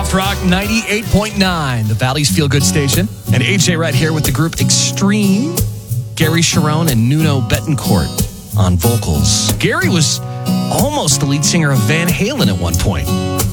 North Rock 98.9, the Valley's Feel Good station. And AJ right here with the group Extreme. Gary Sharon and Nuno Betancourt on vocals. Gary was almost the lead singer of Van Halen at one point.